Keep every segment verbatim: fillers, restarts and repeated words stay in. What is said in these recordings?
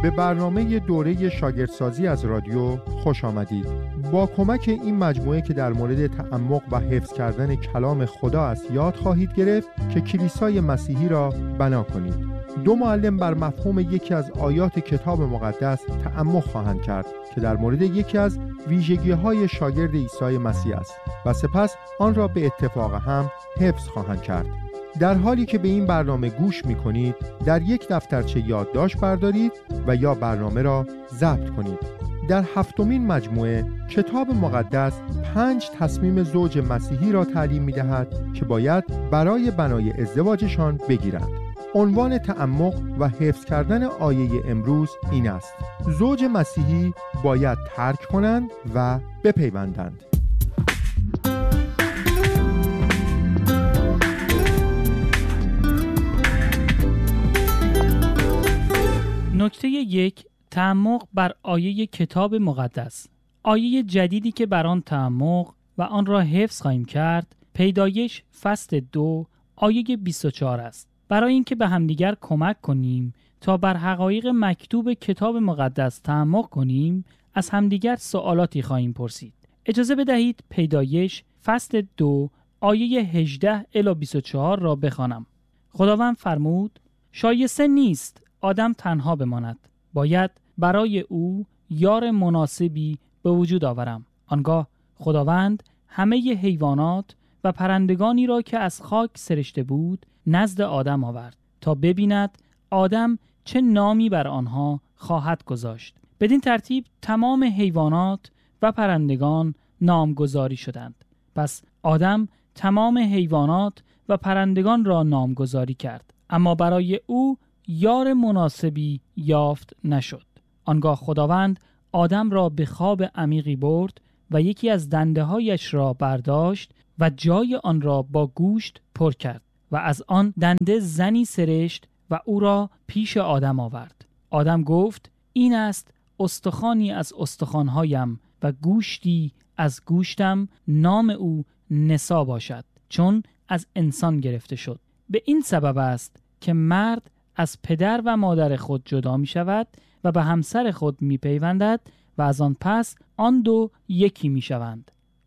به برنامه دوره شاگردسازی از رادیو خوش آمدید. با کمک این مجموعه که در مورد تعمق و حفظ کردن کلام خدا است یاد خواهید گرفت که کلیسای مسیحی را بنا کنید. دو معلم بر مفهوم یکی از آیات کتاب مقدس تعمق خواهند کرد که در مورد یکی از ویژگی‌های شاگرد عیسی مسیح است و سپس آن را به اتفاق هم حفظ خواهند کرد. در حالی که به این برنامه گوش می‌کنید، در یک دفترچه یادداشت بردارید و یا برنامه را ضبط کنید. در هفتمین مجموعه کتاب مقدس پنج تصمیم زوج مسیحی را تعلیم می‌دهد که باید برای بنای ازدواجشان بگیرند. عنوان تعمق و حفظ کردن آیه امروز این است: زوج مسیحی باید ترک کنند و بپیوندند. نکته یک، تعمق بر آیه کتاب مقدس. آیه جدیدی که بر آن تعمق و آن را حفظ خواهیم کرد، پیدایش فصل دو آیه بیست و چهار است. برای اینکه به همدیگر کمک کنیم تا بر حقایق مکتوب کتاب مقدس تعمق کنیم، از همدیگر سوالاتی خواهیم پرسید. اجازه بدهید پیدایش فصل دو آیه هجده الی بیست و چهار را بخوانم. خداوند فرمود: شایسته نیست آدم تنها بماند، باید برای او یار مناسبی به وجود آورم. آنگاه خداوند همه حیوانات و پرندگانی را که از خاک سرشته بود نزد آدم آورد تا ببیند آدم چه نامی بر آنها خواهد گذاشت. بدین ترتیب تمام حیوانات و پرندگان نامگذاری شدند. پس آدم تمام حیوانات و پرندگان را نامگذاری کرد، اما برای او یار مناسبی یافت نشد. آنگاه خداوند آدم را به خواب عمیقی برد و یکی از دنده هایش را برداشت و جای آن را با گوشت پر کرد و از آن دنده زنی سرشت و او را پیش آدم آورد. آدم گفت: این است استخوانی از استخوانهایم و گوشتی از گوشتم، نام او نسا باشد، چون از انسان گرفته شد. به این سبب است که مرد از پدر و مادر خود جدا می شود و به همسر خود می پیوندد و از آن پس آن دو یکی می شوند.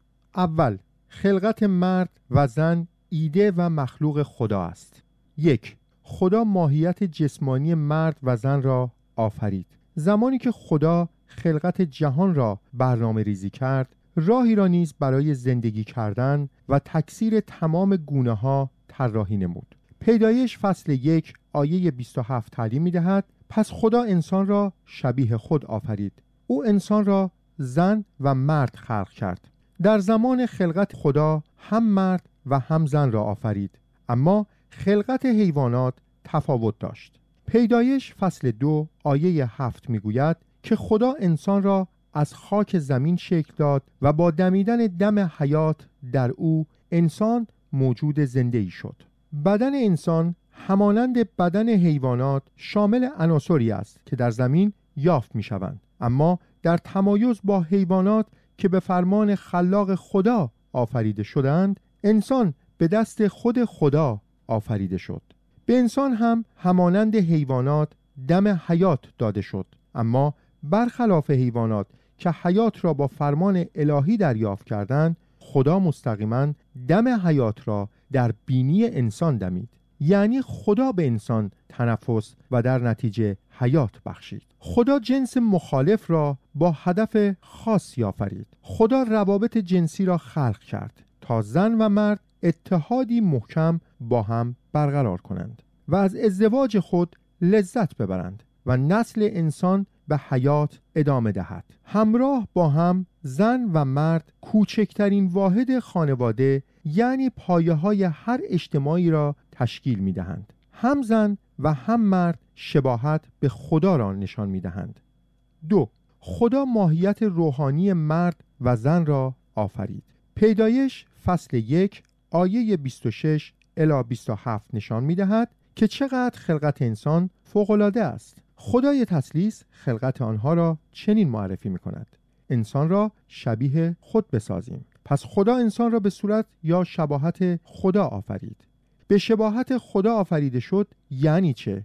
اول، خلقت مرد و زن ایده و مخلوق خدا است. یک، خدا ماهیت جسمانی مرد و زن را آفرید. زمانی که خدا خلقت جهان را برنامه ریزی کرد، راهی را نیز برای زندگی کردن و تکثیر تمام گونه ها طراحی نمود. پیدایش فصل یک آیه بیست و هفت تعلیم می دهد: پس خدا انسان را شبیه خود آفرید، او انسان را زن و مرد خلق کرد. در زمان خلقت خدا هم مرد و هم زن را آفرید، اما خلقت حیوانات تفاوت داشت. پیدایش فصل دو آیه هفت می گوید که خدا انسان را از خاک زمین شکل داد و با دمیدن دم حیات در او انسان موجود زنده‌ای شد. بدن انسان همانند بدن حیوانات شامل عناصری است که در زمین یافت می شوند، اما در تمایز با حیوانات که به فرمان خلاق خدا آفریده شدند، انسان به دست خود خدا آفریده شد. به انسان هم همانند حیوانات دم حیات داده شد، اما برخلاف حیوانات که حیات را با فرمان الهی دریافت کردند، خدا مستقیما دم حیات را در بینی انسان دمید. یعنی خدا به انسان تنفس و در نتیجه حیات بخشید. خدا جنس مخالف را با هدف خاصی آفرید. خدا روابط جنسی را خلق کرد تا زن و مرد اتحادی محکم با هم برقرار کنند و از ازدواج خود لذت ببرند و نسل انسان به حیات ادامه دهد. همراه با هم زن و مرد کوچکترین واحد خانواده، یعنی پایه های هر اجتماعی را تشکیل می دهند. هم زن و هم مرد شباهت به خدا را نشان می دهند. دو، خدا ماهیت روحانی مرد و زن را آفرید. پیدایش فصل یک آیه بیست و شش الی بیست و هفت نشان می دهد که چقدر خلقت انسان فوق‌العاده است. خدای تثلیث خلقت آنها را چنین معرفی می کند: انسان را شبیه خود بسازیم. پس خدا انسان را به صورت یا شباهت خدا آفرید. به شباهت خدا آفریده شد یعنی چه؟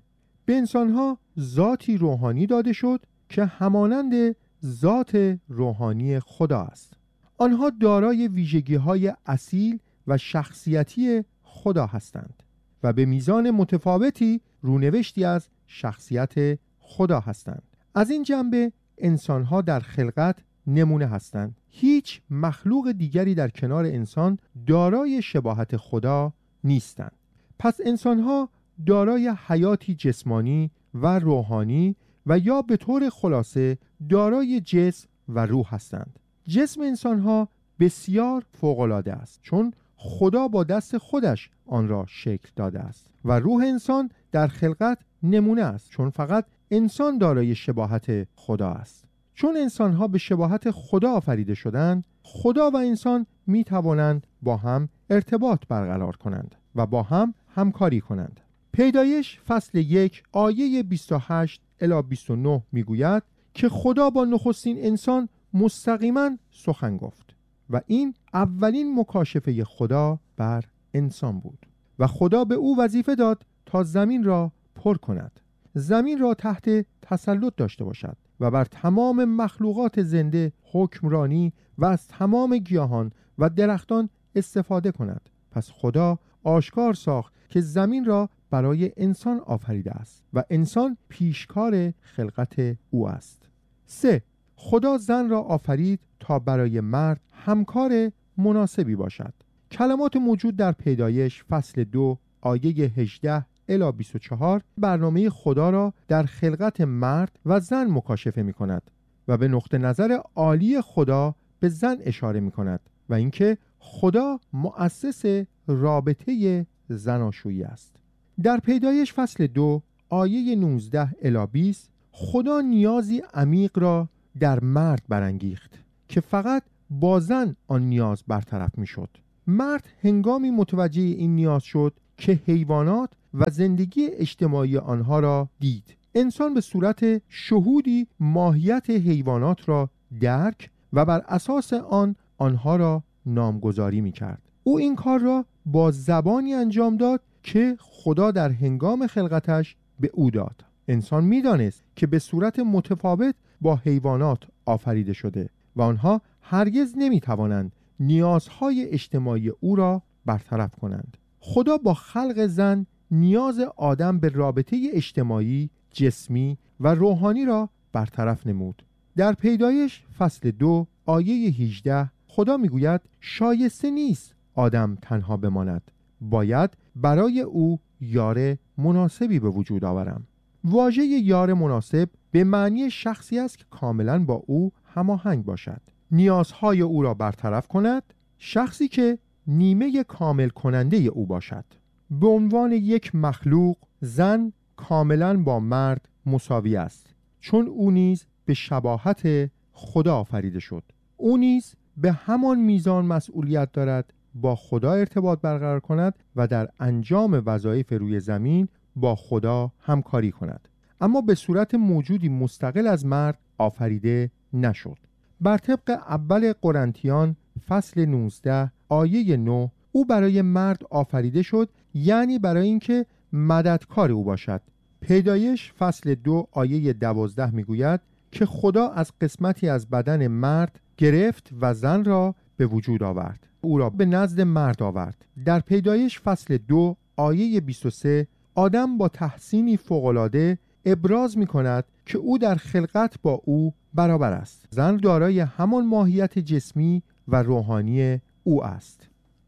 به انسانها ذاتی روحانی داده شد که همانند ذات روحانی خدا است. آنها دارای ویژگی‌های اصیل و شخصیتی خدا هستند و به میزان متفاوتی رونوشتی از شخصیت خدا هستند. از این جنبه انسانها در خلقت نمونه هستند. هیچ مخلوق دیگری در کنار انسان دارای شباهت خدا نیستند. پس انسانها دارای حیاتی جسمانی و روحانی و یا به طور خلاصه دارای جسم و روح هستند. جسم انسانها بسیار فوق‌العاده است چون خدا با دست خودش آن را شکل داده است و روح انسان در خلقت نمونه است چون فقط انسان دارای شباهت خدا است. چون انسانها به شباهت خدا آفریده شدند، خدا و انسان می توانند با هم ارتباط برقرار کنند و با هم همکاری کنند. پیدایش فصل یک آیه بیست و هشت الی بیست و نه می گوید که خدا با نخستین انسان مستقیما سخن گفت و این اولین مکاشفه خدا بر انسان بود و خدا به او وظیفه داد تا زمین را پر کند، زمین را تحت تسلط داشته باشد و بر تمام مخلوقات زنده حکمرانی و از تمام گیاهان و درختان استفاده کند. پس خدا آشکار ساخت که زمین را برای انسان آفریده است و انسان پیشکار خلقت او است. سه، خدا زن را آفرید تا برای مرد همکار مناسبی باشد. کلمات موجود در پیدایش فصل دو آیه هجده الی بیست و چهار برنامه خدا را در خلقت مرد و زن مکاشفه می کند و به نقطه نظر عالی خدا به زن اشاره می کند و اینکه خدا مؤسس رابطه زناشویی است. در پیدایش فصل دو آیه نوزده الی بیست خدا نیازی عمیق را در مرد برانگیخت که فقط با زن آن نیاز برطرف می شد. مرد هنگامی متوجه این نیاز شد که حیوانات و زندگی اجتماعی آنها را دید. انسان به صورت شهودی ماهیت حیوانات را درک و بر اساس آن آنها را نامگذاری می کرد. او این کار را با زبانی انجام داد که خدا در هنگام خلقتش به او داد. انسان می دانست که به صورت متفاوت با حیوانات آفریده شده و آنها هرگز نمی توانند نیازهای اجتماعی او را برطرف کنند. خدا با خلق زن نیاز آدم به رابطه اجتماعی، جسمی و روحانی را برطرف نمود. در پیدایش فصل دو آیه هجده خدا میگوید شایسته نیست آدم تنها بماند، باید برای او یار مناسبی به وجود آورم. واژه یار مناسب به معنی شخصی است که کاملا با او هماهنگ باشد، نیازهای او را برطرف کند، شخصی که نیمه کامل کننده او باشد. به عنوان یک مخلوق زن کاملا با مرد مساوی است چون او نیز به شباهت خدا آفریده شد. او نیز به همان میزان مسئولیت دارد با خدا ارتباط برقرار کند و در انجام وظایف روی زمین با خدا همکاری کند، اما به صورت موجودی مستقل از مرد آفریده نشد. بر طبق اول قرنتیان فصل نوزده آیه نه او برای مرد آفریده شد، یعنی برای اینکه مددکار او باشد. پیدایش فصل دو آیه دوازده میگوید که خدا از قسمتی از بدن مرد گرفت و زن را به وجود آورد، او را به نزد مرد آورد. در پیدایش فصل دو آیه بیست و سه آدم با تحسینی فوق‌العاده ابراز می کند که او در خلقت با او برابر است. زن دارای همان ماهیت جسمی و روحانی او است.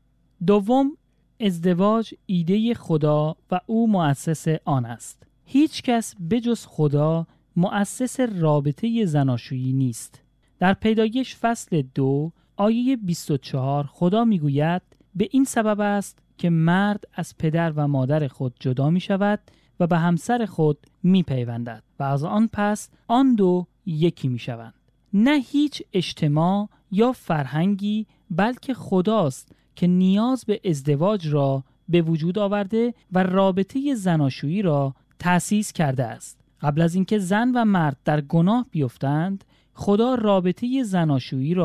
دوم، ازدواج ایده خدا و او مؤسس آن است. هیچ کس بجز خدا مؤسس رابطه زناشویی نیست. در پیدایش فصل دو آیه بیست و چهار خدا میگوید به این سبب است که مرد از پدر و مادر خود جدا می شود و به همسر خود می پیوندد و از آن پس آن دو یکی می شوند. نه هیچ اجتماع یا فرهنگی بلکه خداست که نیاز به ازدواج را به وجود آورده و رابطه زناشویی را تأسیس کرده است. قبل از اینکه زن و مرد در گناه بیفتند، خدا رابطه زناشویی را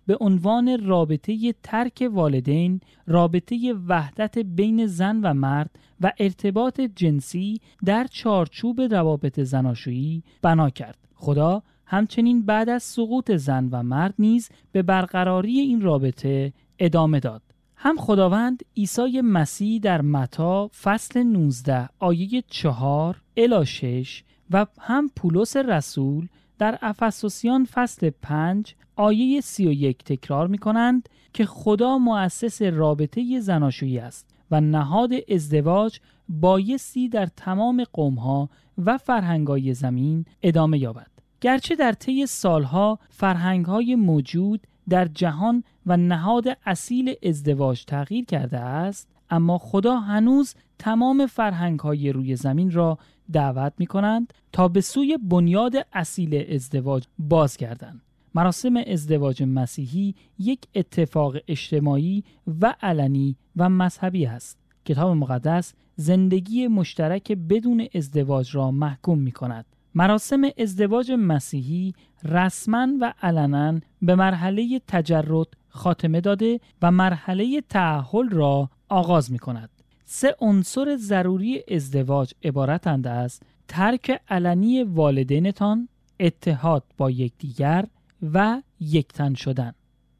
به عنوان رابطه ترک والدین، رابطه وحدت بین زن و مرد و ارتباط جنسی در چارچوب روابط زناشویی بنا کرد. خدا همچنین بعد از سقوط زن و مرد نیز به برقراری این رابطه ادامه داد. هم خداوند عیسی مسیح در متی فصل نوزده آیه چهار الی شش و هم پولس رسول در افسوسیان فصل پنج آیه سی و یک تکرار می کنند که خدا مؤسس رابطه زناشویی است و نهاد ازدواج بایستی در تمام قومها و فرهنگ‌های زمین ادامه یابد. گرچه در طی سالها فرهنگ‌های موجود در جهان و نهاد اصیل ازدواج تغییر کرده است، اما خدا هنوز تمام فرهنگ‌های روی زمین را دعوت می‌کنند تا به سوی بنیاد اصیل ازدواج بازگردند. مراسم ازدواج مسیحی یک اتفاق اجتماعی و علنی و مذهبی است. کتاب مقدس زندگی مشترک بدون ازدواج را محکوم می‌کند. مراسم ازدواج مسیحی رسما و علنا به مرحله تجرد خاتمه داده و مرحله تأهل را آغاز می‌کند. سه عنصر ضروری ازدواج عبارتند از ترک علنی والدینتان، اتحاد با یکدیگر و یکتن شدن.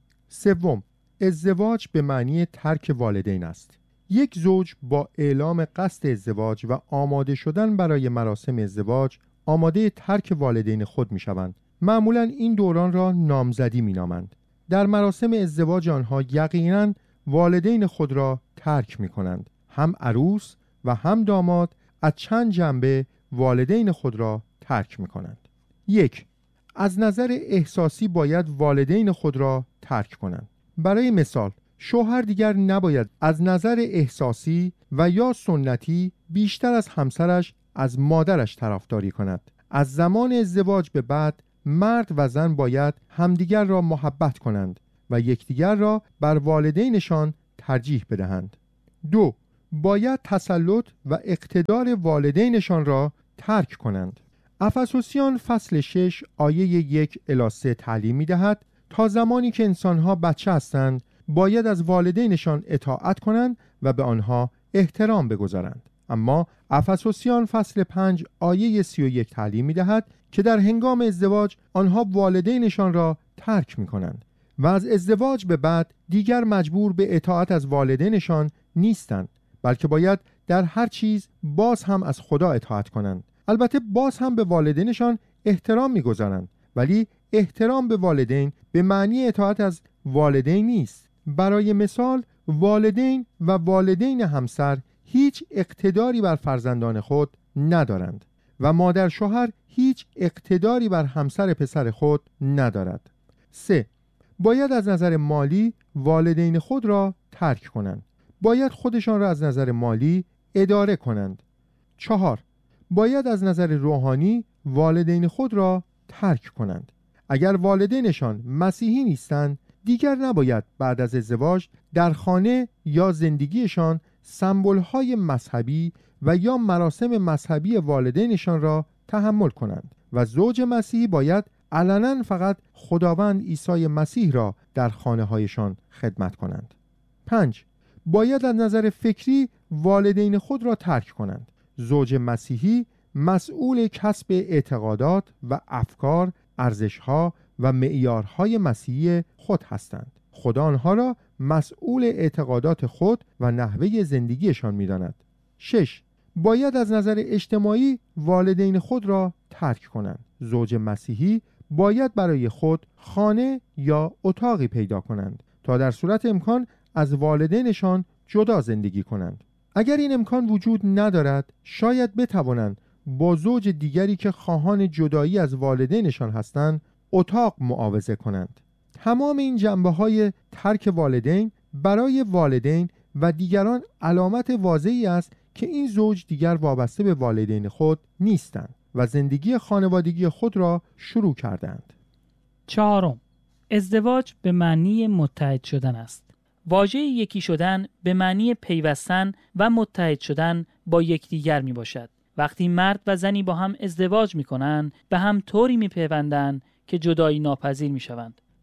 سوم، ازدواج به معنی ترک والدین است. یک زوج با اعلام قصد ازدواج و آماده شدن برای مراسم ازدواج آماده ترک والدین خود می شوند. معمولا این دوران را نامزدی می نامند. در مراسم ازدواج آنها یقیناً والدین خود را ترک می کنند. هم عروس و هم داماد از چند جنبه والدین خود را ترک می کنند. یک، از نظر احساسی باید والدین خود را ترک کنند. برای مثال، شوهر دیگر نباید از نظر احساسی و یا سنتی بیشتر از همسرش از مادرش طرفداری کند. از زمان ازدواج به بعد مرد و زن باید همدیگر را محبت کنند و یکدیگر را بر والدینشان ترجیح بدهند. دو، باید تسلط و اقتدار والدینشان را ترک کنند. افسوسیان فصل شش آیه یک الی سه تعلیم می دهد تا زمانی که انسانها بچه هستند باید از والدینشان اطاعت کنند و به آنها احترام بگذارند. اما افسوسیان فصل پنج آیه سی و یک تعلیم می دهد که در هنگام ازدواج آنها والدینشان را ترک می کنند و از ازدواج به بعد دیگر مجبور به اطاعت از والدینشان نیستند، بلکه باید در هر چیز باز هم از خدا اطاعت کنند. البته باز هم به والدینشان احترام می گذارند، ولی احترام به والدین به معنی اطاعت از والدین نیست. برای مثال، والدین و والدین همسر هیچ اقتداری بر فرزندان خود ندارند و مادر شوهر هیچ اقتداری بر همسر پسر خود ندارد. سه، باید از نظر مالی والدین خود را ترک کنند. باید خودشان را از نظر مالی اداره کنند. چهار، باید از نظر روحانی والدین خود را ترک کنند. اگر والدینشان مسیحی نیستند، دیگر نباید بعد از ازدواج در خانه یا زندگیشان سمبول‌های مذهبی و یا مراسم مذهبی والدینشان را تحمل کنند و زوج مسیحی باید علنا فقط خداوند عیسی مسیح را در خانه‌هایشان خدمت کنند. پنج، باید از نظر فکری والدین خود را ترک کنند. زوج مسیحی مسئول کسب اعتقادات و افکار، ارزش‌ها و معیارهای مسیحی خود هستند. خدا آنها را مسئول اعتقادات خود و نحوه زندگیشان می‌داند. شش، باید از نظر اجتماعی والدین خود را ترک کنند. زوج مسیحی باید برای خود خانه یا اتاقی پیدا کنند تا در صورت امکان از والدینشان جدا زندگی کنند. اگر این امکان وجود ندارد، شاید بتوانند با زوج دیگری که خواهان جدایی از والدینشان هستند اتاق معاوضه کنند. تمام این جنبه‌های ترک والدین برای والدین و دیگران علامت واضحی است که این زوج دیگر وابسته به والدین خود نیستند و زندگی خانوادگی خود را شروع کردند. چهارم، ازدواج به معنی متحد شدن است. واژه یکی شدن به معنی پیوستن و متحد شدن با یکدیگر می باشد. وقتی مرد و زنی با هم ازدواج می کنند، به هم طوری می پیوندند که جدایی ناپذیر می شوند.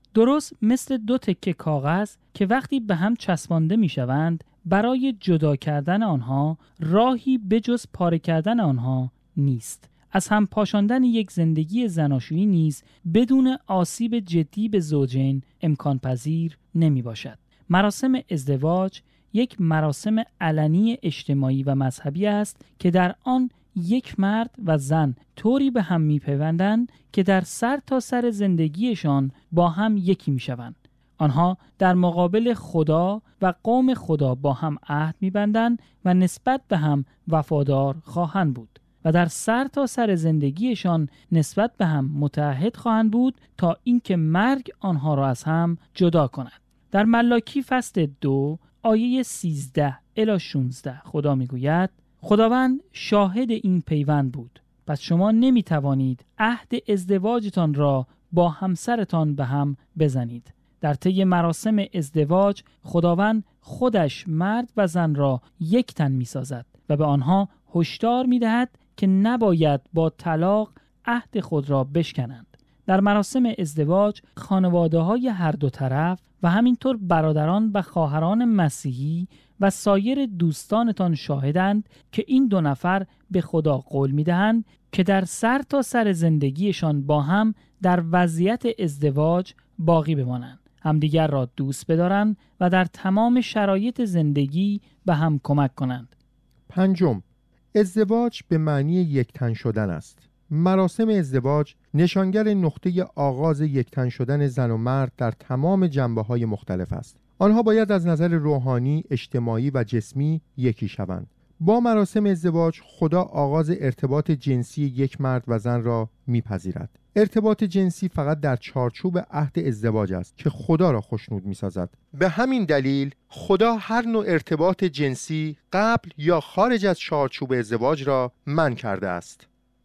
درست مثل دو تکه کاغذ که وقتی به هم چسبانده می شوند برای جدا کردن آنها راهی بجز پاره کردن آنها نیست. از هم پاشاندن یک زندگی زناشویی نیز بدون آسیب جدی به زوجین امکان پذیر نمی باشد. مراسم ازدواج یک مراسم علنی اجتماعی و مذهبی است که در آن یک مرد و زن طوری به هم می‌پیوندند که در سر تا سر زندگیشان با هم یکی می‌شوند. آنها در مقابل خدا و قوم خدا با هم عهد می‌بندند و نسبت به هم وفادار خواهند بود و در سر تا سر زندگیشان نسبت به هم متعهد خواهند بود تا اینکه مرگ آنها را از هم جدا کند. در ملاکی فصل دو آیه سیزده الی شانزده خدا میگوید: خداوند شاهد این پیوند بود، پس شما نمی توانید عهد ازدواجتان را با همسرتان به هم بزنید. در طی مراسم ازدواج خداوند خودش مرد و زن را یک تن می سازد و به آنها هشدار می دهد که نباید با طلاق عهد خود را بشکنند. در مراسم ازدواج خانواده های هر دو طرف و همینطور برادران و خواهران مسیحی و سایر دوستانتان شاهدند که این دو نفر به خدا قول می‌دهند که در سر تا سر زندگیشان با هم در وضعیت ازدواج باقی بمانند، همدیگر را دوست بدارند و در تمام شرایط زندگی به هم کمک کنند. پنجم، ازدواج به معنی یکتن شدن است. مراسم ازدواج نشانگر نقطه آغاز یکتن شدن زن و مرد در تمام جنبه‌های مختلف است. آنها باید از نظر روحانی، اجتماعی و جسمی یکی شوند. با مراسم ازدواج خدا آغاز ارتباط جنسی یک مرد و زن را میپذیرد. ارتباط جنسی فقط در چارچوب عهد ازدواج است که خدا را خوشنود میسازد. به همین دلیل خدا هر نوع ارتباط جنسی قبل یا خارج از چارچوب ازدواج را منع کرده است.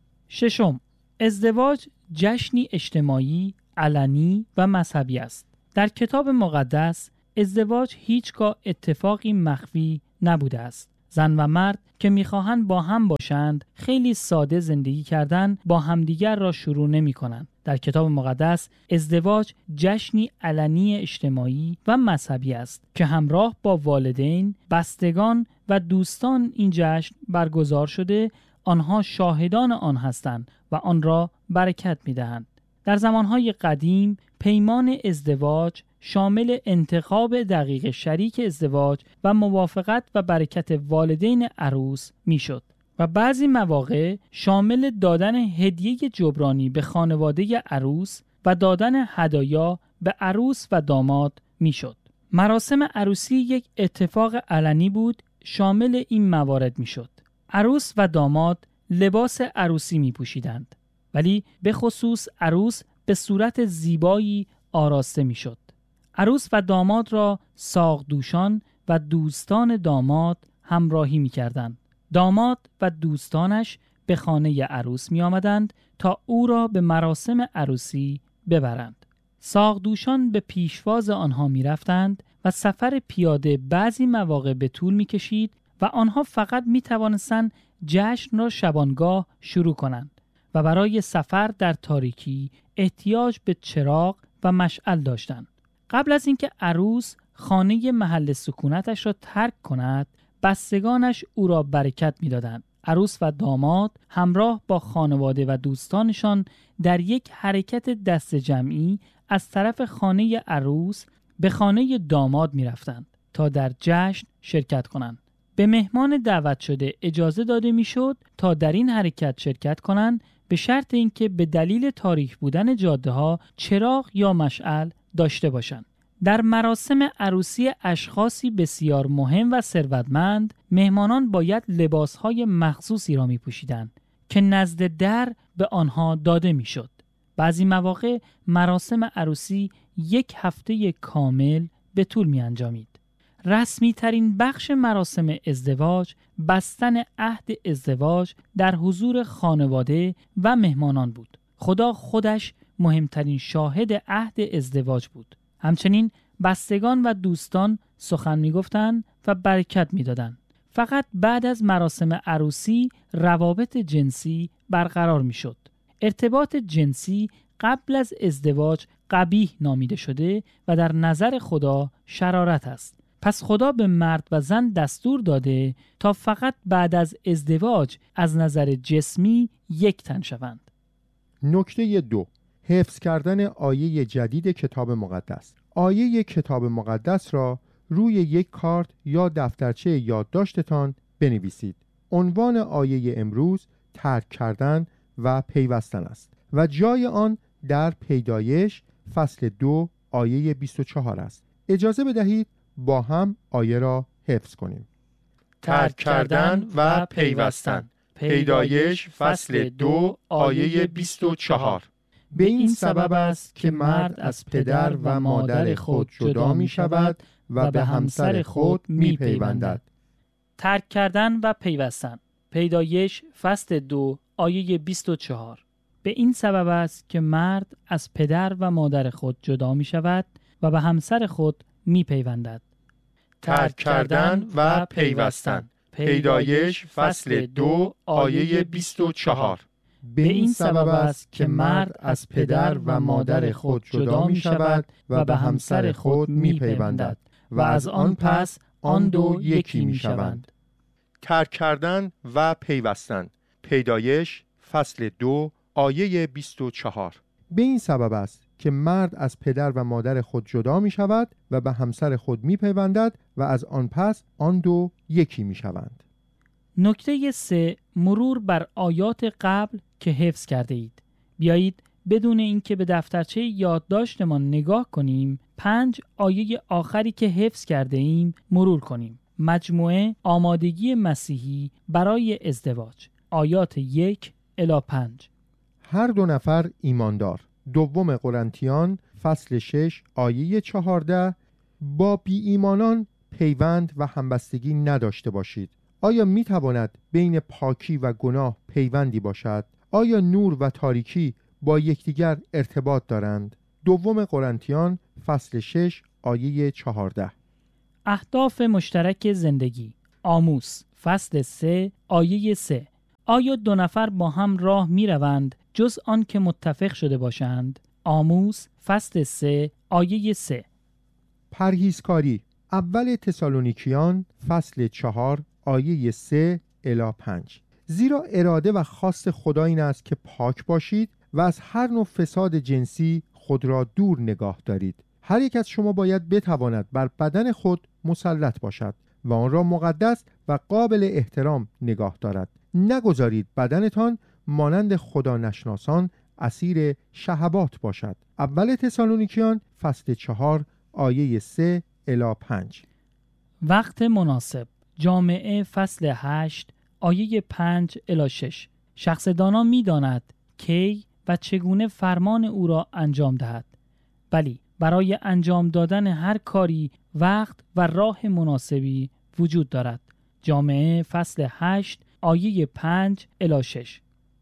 ششم، ازدواج جشنی اجتماعی، علنی و مذهبی است. در کتاب مقدس ازدواج هیچگاه اتفاقی مخفی نبوده است. زن و مرد که میخواهند با هم باشند خیلی ساده زندگی کردن با همدیگر را شروع نمی کنند. در کتاب مقدس ازدواج جشنی علنی اجتماعی و مذهبی است که همراه با والدین، بستگان و دوستان این جشن برگزار شده. آنها شاهدان آن هستند و آن را برکت می‌دهند. در زمانهای قدیم پیمان ازدواج شامل انتخاب دقیق شریک ازدواج و موافقت و برکت والدین عروس میشد و بعضی مواقع شامل دادن هدیه جبرانی به خانواده عروس و دادن هدایا به عروس و داماد میشد. مراسم عروسی یک اتفاق علنی بود، شامل این موارد میشد: عروس و داماد لباس عروسی می پوشیدند، ولی به خصوص عروس به صورت زیبایی آراسته می شد. عروس و داماد را ساقدوشان و دوستان داماد همراهی می کردند. داماد و دوستانش به خانه عروس می آمدند تا او را به مراسم عروسی ببرند. ساقدوشان به پیشواز آنها می رفتند و سفر پیاده بعضی مواقع به طول می کشید و آنها فقط می توانستند جشن را شبانگاه شروع کنند و برای سفر در تاریکی احتیاج به چراغ و مشعل داشتند. قبل از اینکه عروس خانه محل سکونتش را ترک کند، بستگانش او را برکت می دادند. عروس و داماد همراه با خانواده و دوستانشان در یک حرکت دست جمعی از طرف خانه عروس به خانه داماد می رفتند تا در جشن شرکت کنند. به مهمان دعوت شده اجازه داده میشد تا در این حرکت شرکت کنند، به شرط اینکه به دلیل تاریک بودن جاده ها چراغ یا مشعل داشته باشند. در مراسم عروسی اشخاصی بسیار مهم و ثروتمند، مهمانان باید لباسهای مخصوصی را می پوشیدند که نزد در به آنها داده میشد. بعضی مواقع مراسم عروسی یک هفته کامل به طول می انجامید. رسمی ترین بخش مراسم ازدواج بستن عهد ازدواج در حضور خانواده و مهمانان بود. خدا خودش مهمترین شاهد عهد ازدواج بود. همچنین بستگان و دوستان سخن می گفتند و برکت می دادند. فقط بعد از مراسم عروسی روابط جنسی برقرار می شد. ارتباط جنسی قبل از ازدواج قبیح نامیده شده و در نظر خدا شرارت است. پس خدا به مرد و زن دستور داده تا فقط بعد از ازدواج از نظر جسمی یک تن شوند. نکته دو، حفظ کردن آیه جدید کتاب مقدس. آیه کتاب مقدس را روی یک کارت یا دفترچه یادداشتتان بنویسید. عنوان آیه امروز ترک کردن و پیوستن است و جای آن در پیدایش فصل دو آیه بیست و چهار است. اجازه بدهید با هم آیه را حفظ کنیم. ترک کردن و پیوستن. پیدایش فصل دو آیه بیست و چهار. به این سبب است که مرد از پدر و مادر خود جدا می شود و به همسر خود می پیوندد. ترک کردن و پیوستن. پیدایش فصل دو آیه بیست و چهار. به این سبب است که مرد از پدر و مادر خود جدا می شود و به همسر خود می پیوندد. ترک کردن و پیوستن. پیدایش فصل دو آیه بیست و چهار. به این سبب است که مرد از پدر و مادر خود جدا می شود و به همسر خود می پیوندد و از آن پس آن دو یکی می شوند. ترک کردن و پیوستن. پیدایش فصل دو آیه بیست و چهار. به این سبب است که مرد از پدر و مادر خود جدا می شود و به همسر خود می پیوندد و از آن پس آن دو یکی می شوند. نکته سه، مرور بر آیات قبل که حفظ کرده اید. بیایید بدون اینکه به دفترچه یادداشتمان نگاه کنیم، پنج آیه آخری که حفظ کرده ایم مرور کنیم. مجموعه آمادگی مسیحی برای ازدواج. آیات یک الی پنج. هر دو نفر ایماندار. دوم قرنتیان فصل شش آیه چهارده. با بی ایمانان پیوند و همبستگی نداشته باشید. آیا می تواند بین پاکی و گناه پیوندی باشد؟ آیا نور و تاریکی با یکدیگر ارتباط دارند؟ دوم قرنتیان فصل شش آیه چهارده. اهداف مشترک زندگی. آموس فصل سه آیه سه. آیا دو نفر با هم راه می روند جز آن که متفق شده باشند؟ آموس فصل سه آیه سه. پرهیزکاری. اول تسالونیکیان فصل چهار آیه سه الی پنج. زیرا اراده و خواست خدا این است که پاک باشید و از هر نوع فساد جنسی خود را دور نگاه دارید. هر یک از شما باید بتواند بر بدن خود مسلط باشد و آن را مقدس و قابل احترام نگاه دارد. نگذارید بدنتان مانند خدا نشناسان اسیر شهوات باشد. اول تسالونیکیان فصل چهار آیه سه الی پنج. وقت مناسب. جامعه فصل هشت آیه پنج الی شش. شخص دانا می داند کی و چگونه فرمان او را انجام دهد. بلی برای انجام دادن هر کاری وقت و راه مناسبی وجود دارد. جامعه فصل هشت آیه پنج الی شش.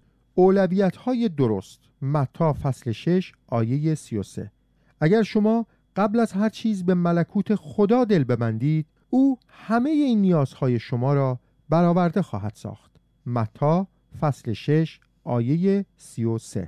اولویت‌های درست. متی فصل شش آیه سی و سه. اگر شما قبل از هر چیز به ملکوت خدا دل ببندید، او همه این نیازهای شما را برآورده خواهد ساخت. متی فصل شش آیه سی و سه.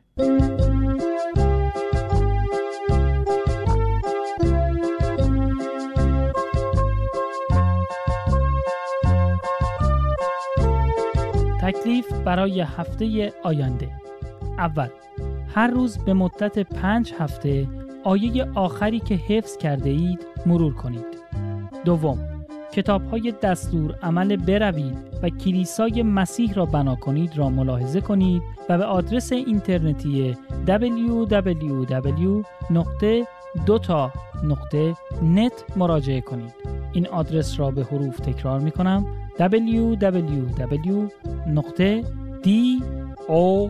تکلیف برای هفته آینده. اول، هر روز به مدت پنج هفته آیه آخری که حفظ کرده اید مرور کنید. دوم، کتاب‌های دستور عمل بروید و کلیسای مسیح را بنا کنید را ملاحظه کنید و به آدرس اینترنتی دبلیو دبلیو دبلیو نقطه دوتا نقطه نت مراجعه کنید. این آدرس را به حروف تکرار می کنم: دبلیو دبلیو دبلیو نقطه دوتا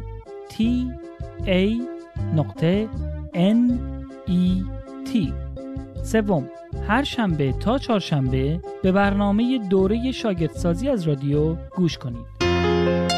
نقطه نت. سوم، هر شنبه تا چهارشنبه به برنامه دوره شاگردسازی از رادیو گوش کنید.